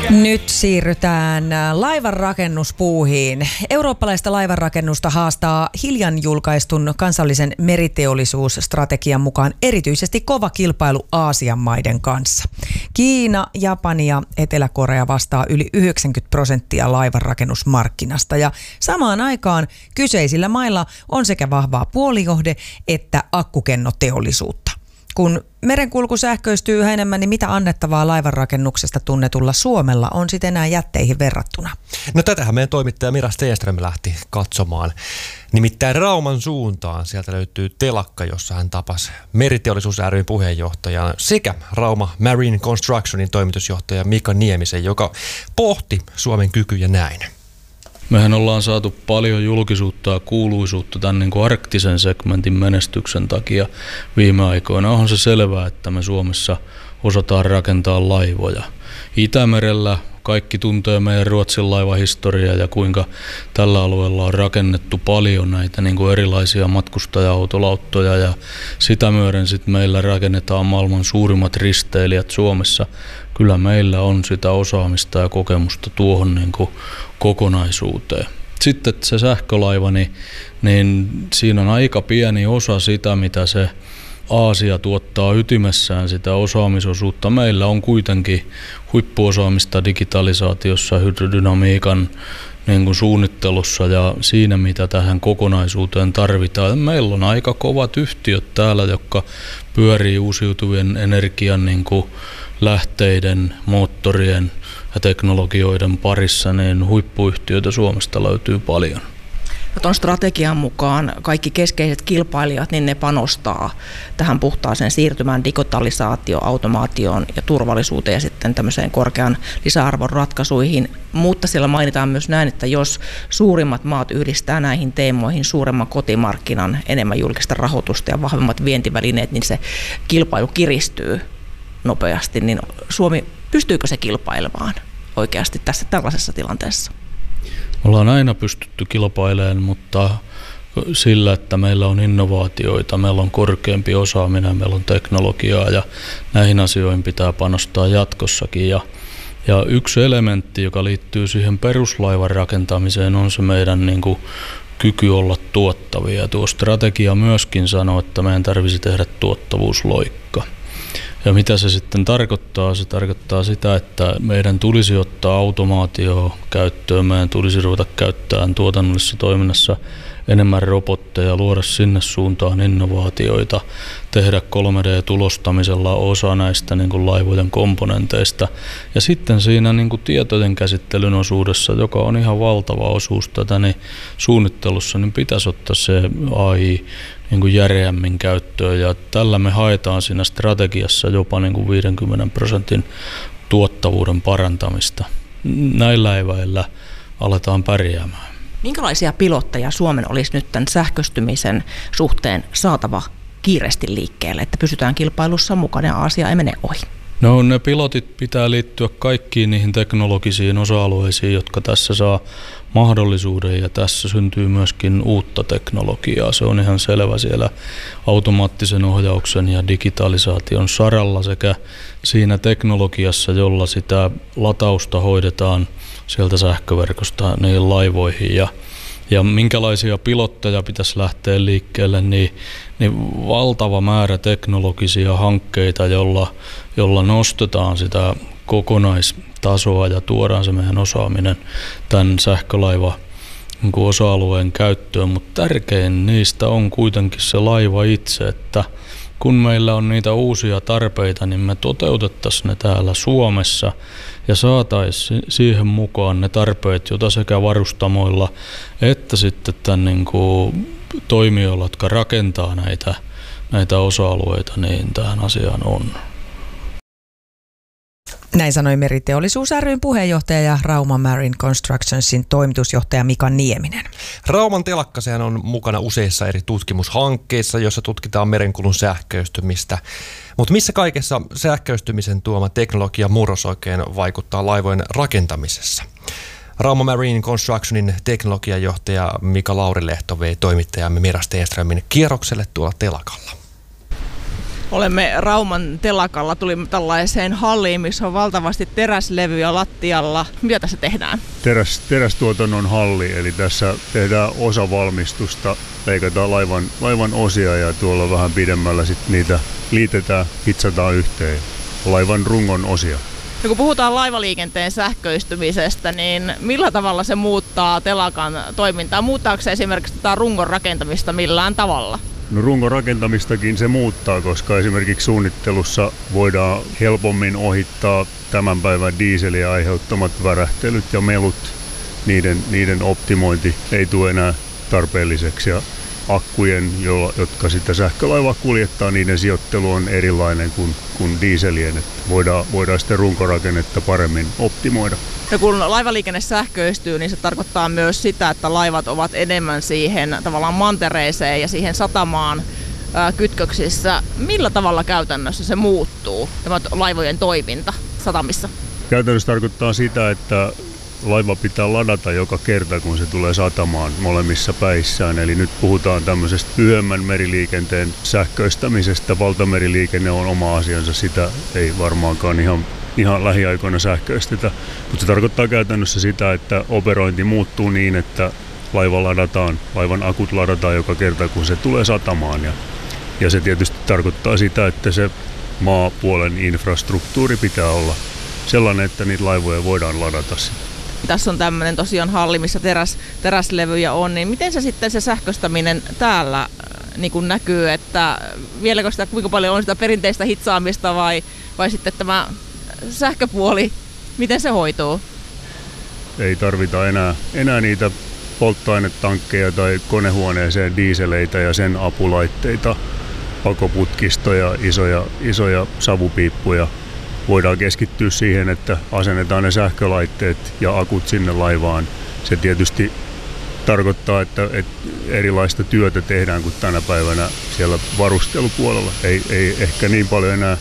Nyt siirrytään laivanrakennuspuuhiin. Eurooppalaista laivanrakennusta haastaa hiljan julkaistun kansallisen meriteollisuusstrategian mukaan erityisesti kova kilpailu Aasian maiden kanssa. Kiina, Japani ja Etelä-Korea vastaa yli 90% laivanrakennusmarkkinasta ja samaan aikaan kyseisillä mailla on sekä vahvaa puolijohde- että akkukennoteollisuutta. Kun merenkulku sähköistyy yhä enemmän, niin mitä annettavaa laivanrakennuksesta tunnetulla Suomella on sitten enää jätteihin verrattuna? No tätähän meidän toimittaja Mira Stenström lähti katsomaan. Nimittäin Rauman suuntaan sieltä löytyy telakka, jossa hän tapasi Meriteollisuus ry:n puheenjohtajan sekä Rauma Marine Constructionin toimitusjohtaja Mika Niemisen, joka pohti Suomen kykyjä näin. Mehän ollaan saatu paljon julkisuutta ja kuuluisuutta tämän niin kuin arktisen segmentin menestyksen takia viime aikoina. Onhan se selvää, että me Suomessa osataan rakentaa laivoja. Itämerellä kaikki tuntee meidän Ruotsin laivahistoriaa ja kuinka tällä alueella on rakennettu paljon näitä niin kuin erilaisia matkustaja-autolauttoja ja sitä myöden sitten meillä rakennetaan maailman suurimmat risteilijät Suomessa. Kyllä meillä on sitä osaamista ja kokemusta tuohon niin kuin kokonaisuuteen. Sitten se sähkölaiva, niin siinä on aika pieni osa sitä, mitä se Aasia tuottaa ytimessään sitä osaamisosuutta. Meillä on kuitenkin huippuosaamista digitalisaatiossa, hydrodynamiikan niin kuin suunnittelussa ja siinä, mitä tähän kokonaisuuteen tarvitaan. Meillä on aika kovat yhtiöt täällä, jotka pyörii uusiutuvien energian niin kuin lähteiden, moottorien ja teknologioiden parissa, niin huippuyhtiöitä Suomesta löytyy paljon. Tuon strategian mukaan kaikki keskeiset kilpailijat, niin ne panostaa tähän puhtaaseen siirtymään, digitalisaatioon, automaatioon ja turvallisuuteen ja sitten tämmöiseen korkean lisäarvon ratkaisuihin. Mutta siellä mainitaan myös näin, että jos suurimmat maat yhdistää näihin teemoihin suuremman kotimarkkinan, enemmän julkista rahoitusta ja vahvemmat vientivälineet, niin se kilpailu kiristyy nopeasti. Niin Suomi, pystyykö se kilpailemaan oikeasti tässä tällaisessa tilanteessa? Me ollaan aina pystytty kilpailemaan, mutta sillä, että meillä on innovaatioita, meillä on korkeampi osaaminen, meillä on teknologiaa ja näihin asioihin pitää panostaa jatkossakin. Ja yksi elementti, joka liittyy siihen peruslaivan rakentamiseen, on se meidän niin kuin kyky olla tuottavia. Tuo strategia myöskin sanoo, että meidän tarvitsisi tehdä tuottavuusloikka. Ja mitä se sitten tarkoittaa? Se tarkoittaa sitä, että meidän tulisi ottaa automaatio käyttöön, meidän tulisi ruveta käyttämään tuotannollisessa toiminnassa enemmän robotteja, luoda sinne suuntaan innovaatioita, tehdä 3D-tulostamisella osa näistä niin kuin laivojen komponenteista. Ja sitten siinä niin kuin tietojen käsittelyn osuudessa, joka on ihan valtava osuus tätä, niin suunnittelussa niin pitäisi ottaa se AI niin kuin järeämmin käyttöön. Ja tällä me haetaan siinä strategiassa jopa niin kuin 50% tuottavuuden parantamista. Näillä eväillä aletaan pärjäämään. Minkälaisia pilotteja Suomen olisi nyt tämän sähköistymisen suhteen saatava kiireesti liikkeelle, että pysytään kilpailussa mukana ja Aasia ei mene ohi? No ne pilotit pitää liittyä kaikkiin niihin teknologisiin osa-alueisiin, jotka tässä saa mahdollisuuden ja tässä syntyy myöskin uutta teknologiaa. Se on ihan selvä siellä automaattisen ohjauksen ja digitalisaation saralla sekä siinä teknologiassa, jolla sitä latausta hoidetaan sieltä sähköverkosta niihin laivoihin ja minkälaisia pilotteja pitäisi lähteä liikkeelle, niin valtava määrä teknologisia hankkeita, jolla nostetaan sitä kokonaistasoa ja tuodaan se meidän osaaminen tämän sähkölaiva niin kuin osa-alueen käyttöön, mutta tärkein niistä on kuitenkin se laiva itse, että kun meillä on niitä uusia tarpeita, niin me toteutettaisiin ne täällä Suomessa ja saataisiin siihen mukaan ne tarpeet, joita sekä varustamoilla että sitten tämän niin kuin toimijoilla, jotka rakentaa näitä osa-alueita, niin tähän asiaan on. Näin sanoi Meriteollisuus ry:n puheenjohtaja ja Rauma Marine Constructionsin toimitusjohtaja Mika Nieminen. Rauman telakka, sehän on mukana useissa eri tutkimushankkeissa, joissa tutkitaan merenkulun sähköistymistä. Mutta missä kaikessa sähköistymisen tuoma teknologia murros oikein vaikuttaa laivojen rakentamisessa? Rauma Marine Constructionin teknologiajohtaja Mika Laurilehto vei toimittajamme Mira Stenströmin kierrokselle tuolla telakalla. Olemme Rauman telakalla, tulimme tällaiseen halliin, missä on valtavasti teräslevyjä lattialla. Mitä tässä tehdään? Terästuotannon halli, eli tässä tehdään osavalmistusta, leikataan laivan osia ja tuolla vähän pidemmällä sitten niitä liitetään, hitsataan yhteen, laivan rungon osia. Ja kun puhutaan laivaliikenteen sähköistymisestä, niin millä tavalla se muuttaa telakan toimintaa? Muuttaako se esimerkiksi tätä rungon rakentamista millään tavalla? No rungon rakentamistakin se muuttaa, koska esimerkiksi suunnittelussa voidaan helpommin ohittaa tämän päivän dieseliä aiheuttamat värähtelyt ja melut. Niiden optimointi ei tule enää tarpeelliseksi ja akkujen, jotka sitä sähkölaivaa kuljettaa, niiden sijoittelu on erilainen kuin dieselien. Että voidaan sitten runkorakennetta paremmin optimoida. Ja kun laivaliikenne sähköistyy, niin se tarkoittaa myös sitä, että laivat ovat enemmän siihen tavallaan mantereeseen ja siihen satamaan kytköksissä. Millä tavalla käytännössä se muuttuu, tämä laivojen toiminta satamissa? Käytännössä tarkoittaa sitä, että laiva pitää ladata joka kerta, kun se tulee satamaan molemmissa päissään. Eli nyt puhutaan tämmöisestä lyhyemmän meriliikenteen sähköistämisestä. Valtameriliikenne on oma asiansa, sitä ei varmaankaan ihan lähiaikoina sähköistetä. Mutta se tarkoittaa käytännössä sitä, että operointi muuttuu niin, että laivan akut ladataan joka kerta, kun se tulee satamaan. Ja se tietysti tarkoittaa sitä, että se maapuolen infrastruktuuri pitää olla sellainen, että niitä laivoja voidaan ladata. Tässä on tämmöinen tosiaan halli, missä teräslevyjä on, niin miten se sitten se sähköistäminen täällä niin kuin näkyy, että vieläkö sitä kuinka paljon on sitä perinteistä hitsaamista vai sitten sähköpuoli, miten se hoituu? Ei tarvita enää niitä polttoainetankkeja tai konehuoneeseen dieseleitä ja sen apulaitteita, pakoputkistoja, isoja savupiippuja. Voidaan keskittyä siihen, että asennetaan ne sähkölaitteet ja akut sinne laivaan. Se tietysti tarkoittaa, että erilaista työtä tehdään kuin tänä päivänä siellä varustelupuolella. Ei ehkä niin paljon enää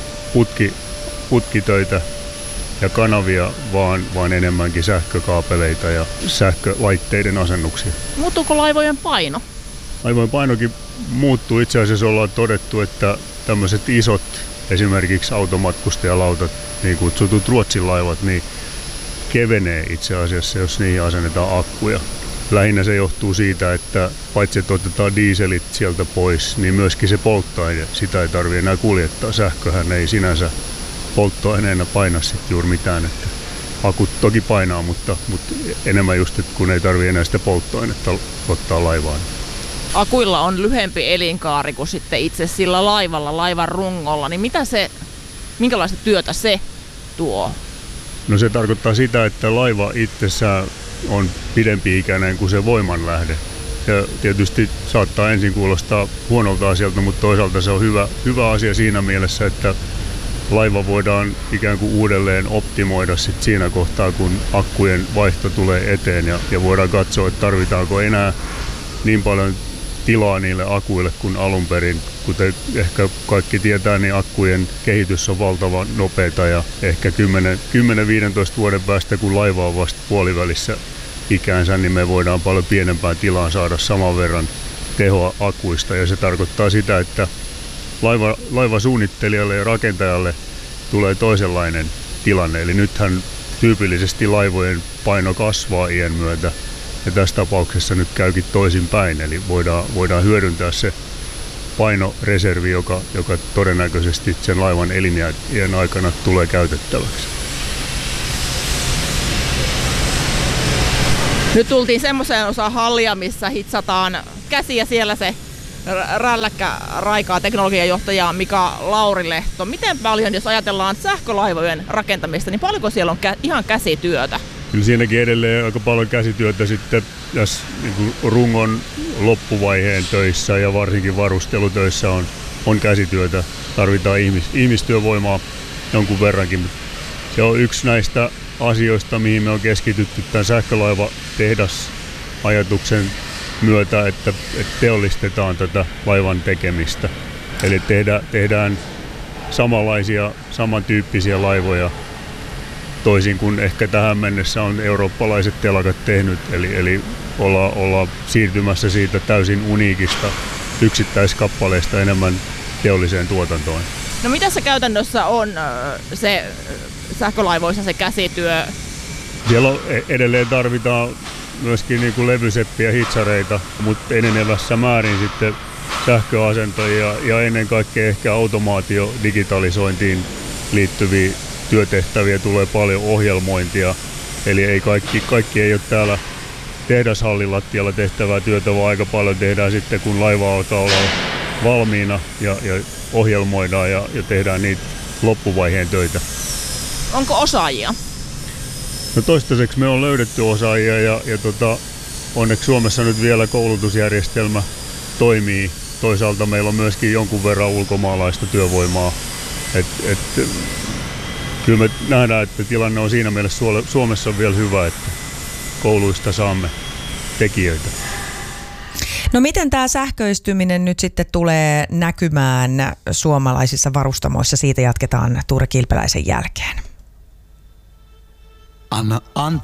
putkitöitä ja kanavia, vaan enemmänkin sähkökaapeleita ja sähkölaitteiden asennuksia. Muuttuuko laivojen paino? Laivojen painokin muuttuu. Itse asiassa ollaan todettu, että tämmöiset isot esimerkiksi automatkustajalautat, niin kutsutut Ruotsin laivat, niin kevenee itse asiassa, jos niihin asennetaan akkuja. Lähinnä se johtuu siitä, että paitsi että otetaan dieselit sieltä pois, niin myöskin se polttoaine, sitä ei tarvitse enää kuljettaa. Sähköhän ei sinänsä polttoaineena paina sitten juuri mitään. Että akut toki painaa, mutta enemmän just, että kun ei tarvitse enää sitä polttoainetta ottaa laivaan. Akuilla on lyhempi elinkaari kuin sitten itse sillä laivalla, laivan rungolla, niin minkälaista työtä se tuo? No se tarkoittaa sitä, että laiva itsessään on pidempi-ikäinen kuin se voimanlähde. Ja tietysti saattaa ensin kuulostaa huonolta asialta, mutta toisaalta se on hyvä asia siinä mielessä, että laiva voidaan ikään kuin uudelleen optimoida sit siinä kohtaa, kun akkujen vaihto tulee eteen ja voidaan katsoa, että tarvitaanko enää niin paljon tilaa niille akuille kuin alun perin. Kuten ehkä kaikki tietää, niin akkujen kehitys on valtavan nopeata ja ehkä 10-15 vuoden päästä, kun laiva on vasta puolivälissä ikäänsä, niin me voidaan paljon pienempään tilaan saada saman verran tehoa akuista. Ja se tarkoittaa sitä, että laivasuunnittelijalle ja rakentajalle tulee toisenlainen tilanne. Eli nythän tyypillisesti laivojen paino kasvaa iän myötä. Ja tässä tapauksessa nyt käykin toisinpäin, eli voidaan hyödyntää se painoreservi, joka todennäköisesti sen laivan eliniän aikana tulee käytettäväksi. Nyt tultiin semmoiseen osaan hallia, missä hitsataan käsiä, siellä se rälläkkä raikaa teknologiajohtaja Mika Laurilehto. Miten paljon, jos ajatellaan sähkölaivojen rakentamista, niin paljonko siellä on ihan käsityötä? Kyllä siinäkin edelleen aika paljon käsityötä sitten tässä niin rungon loppuvaiheen töissä ja varsinkin varustelutöissä on käsityötä. Tarvitaan ihmistyövoimaa jonkun verrankin. Se on yksi näistä asioista, mihin me on keskitytty tämän sähkölaivatehdasajatuksen myötä, että teollistetaan tätä laivan tekemistä. Eli tehdään samanlaisia, samantyyppisiä laivoja, toisin kuin ehkä tähän mennessä on eurooppalaiset telakat tehnyt. Eli ollaan siirtymässä siitä täysin uniikista yksittäiskappaleesta teolliseen tuotantoon. No mitä se käytännössä on se sähkölaivoissa se käsityö? Siellä edelleen tarvitaan myöskin niin kuin levyseppiä, hitsareita, mutta enenevässä määrin sitten sähköasentajia ja ennen kaikkea ehkä automaatio digitalisointiin liittyviä työtehtäviä, tulee paljon ohjelmointia. Eli ei kaikki ei ole täällä tehdashallin lattialla tehtävää työtä, vaan aika paljon tehdään sitten, kun laiva alkaa olla valmiina ja ohjelmoidaan ja tehdään niitä loppuvaiheen töitä. Onko osaajia? No toistaiseksi me on löydetty osaajia ja onneksi Suomessa nyt vielä koulutusjärjestelmä toimii. Toisaalta meillä on myöskin jonkun verran ulkomaalaista työvoimaa. Kyllä me nähdään, että tilanne on siinä mielessä Suomessa on vielä hyvä, että kouluista saamme tekijöitä. No miten tämä sähköistyminen nyt sitten tulee näkymään suomalaisissa varustamoissa? Siitä jatketaan Tuure Kilpeläisen jälkeen. Anna anteeksi.